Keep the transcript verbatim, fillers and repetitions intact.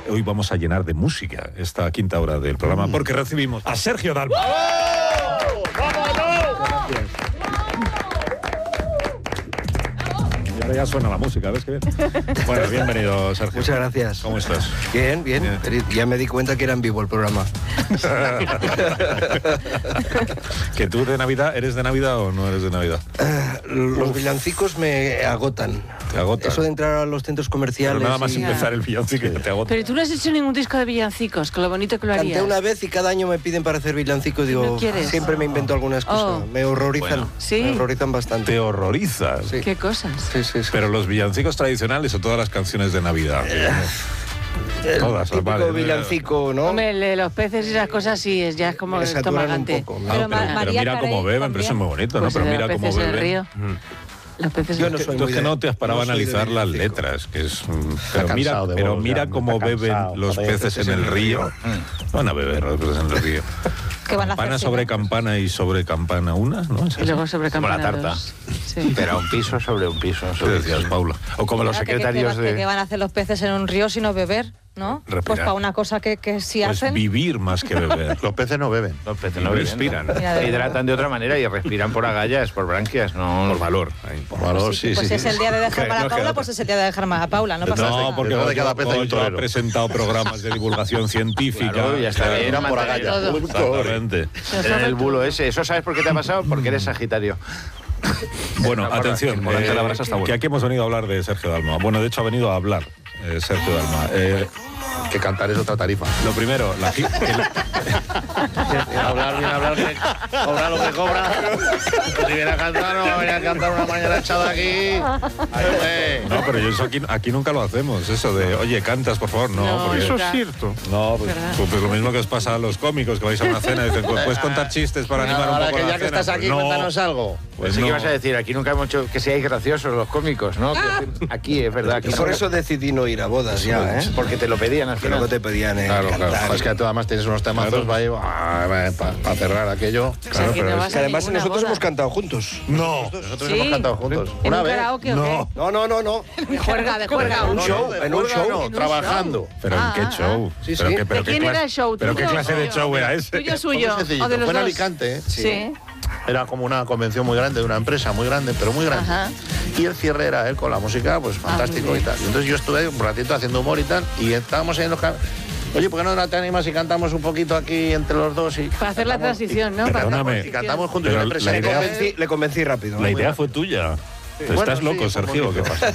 hoy vamos a llenar de música esta quinta hora del programa, porque recibimos a Sergio Dalma. Y ahora ya suena la música, ¿ves qué bien? Bueno, bienvenido, Sergio. Muchas gracias. ¿Cómo estás? Bien, bien, bien. Ya me di cuenta que era en vivo el programa. ¿Que tú de Navidad, eres de Navidad o no eres de Navidad? Uh, los villancicos me agotan. Te agotan. Eso de entrar a los centros comerciales. Pero nada más y... empezar el villancico te agota. Pero tú no has hecho ningún disco de villancicos, con lo bonito que lo harías. Canté una vez y cada año me piden para hacer villancicos. Digo, ¿No quieres? siempre me invento alguna excusa. Oh. Me horrorizan. Bueno. ¿Sí? Me horrorizan bastante. Te horrorizas. Sí. ¿Qué cosas? Sí, sí, sí. Pero los villancicos tradicionales o todas las canciones de Navidad. El Todas, típico vale. villancico, ¿no? Hombre, el de los peces y esas cosas sí, es, ya es como Me saturan un estomagante. poco. Ah, Pero pero, Ma- pero María mira Carey cómo beben, pero también. eso es muy bonito, Pues ¿no? Pero el de mira los cómo peces del beben. río. Los peces Yo del no río. soy Tú es muy que de- no te has parado a no soy de analizar las villancico. letras, que es... mm, Pero Está mira, cansado de pero vos, mira ya, cómo está beben cansado. los Joder, peces en el río. Van a beber los peces en el río. Que van a Campana hacerse, sobre ¿no? campana y sobre campana una, ¿no? ¿Es Y así? luego sobre Como la campana tarta. dos. Sí. Pero un piso sobre un piso. ¿Qué Sobre decías, Paula? O como los Fíjate que- secretarios que, que de... van a hacer los peces en un río sino beber, ¿no? Respirar. Pues para una cosa que, que sí Pues hacen. vivir más que beber. Los peces no beben. Los peces no beben. respiran. Mira, de Se verdad. hidratan de otra manera y respiran por agallas, por branquias, no Por valor. por valor, sí, Pues sí. si es el día de dejar mal a No queda Paula, otra. pues es el día de dejar mal a Paula, no pasa nada. No, porque Detrás de otro, cada pez hay un otro ha torero. presentado programas de divulgación científica. Claro, ya está bien. Claro. Por agallas. Todo. Exactamente. Era el bulo ese. ¿Eso sabes por qué te ha pasado? Porque eres Sagitario. Bueno, Una atención, porra, que el eh, abrazo está bueno. que aquí hemos venido a hablar de Sergio Dalma. Bueno, de hecho ha venido a hablar eh, Sergio Dalma. Eh, Que cantar es otra tarifa. lo primero, la, gi- el- hablar, bien hablar, que cobra lo que cobra. Que si viene a cantar, no va a venir a cantar una mañana echada aquí. Ay, hombre. no, pero yo eso aquí, aquí nunca lo hacemos, eso de, oye, cantas, por favor, no. No, porque, eso es cierto. no, pues, ¿Verdad? pues, pues lo mismo que os pasa a los cómicos, que vais a una cena y dicen, pues, ¿puedes contar chistes para animar un Ahora poco que la ya que cena? estás aquí, Pues no, cuéntanos algo. pues Pensé no. que ibas a decir, aquí nunca hemos hecho que seáis graciosos los cómicos, ¿no? Aquí es verdad. Aquí Y por eso decidí no ir a bodas ya, ¿eh? Porque te lo pedían al Que final. luego te pedían eh, Claro, cantar. claro. Es que tú además tienes unos temazos para cerrar aquello. O sea, Claro, que pero no es vas Que a además ninguna nosotros boda. hemos cantado juntos. No, Nosotros Sí. hemos cantado juntos. ¿En Una un vez. karaoke o no. No, no, no, no. De juerga, de juerga. En un No, show, no, de en un juerga show. no, trabajando. pero Ah, ¿en qué show? Sí, pero sí. qué- pero ¿De qué quién clase- era el show? ¿Pero qué ¿Tuyo clase de o- show era ese? ¿Tuyo Fue suyo? sencillito, ¿O de los fue en dos? Alicante, ¿eh? Sí. Era como una convención muy grande de una empresa muy grande, pero muy grande. Ajá. Y el cierre era él con la música, pues fantástico muy y bien. tal. Entonces yo estuve un ratito haciendo humor y tal, y estábamos ahí en los cam- Oye, ¿por qué no te animas y cantamos un poquito aquí entre los dos? Y Para hacer la cantamos- transición, ¿no? Para hacer la Perdóname. Y transición. cantamos juntos. Pero y le la presenté- Le idea- convencí, le convencí rápido. La idea fue tuya. Bueno, ¿Estás sí, loco, fue Sergio? bonito. ¿Qué pasa?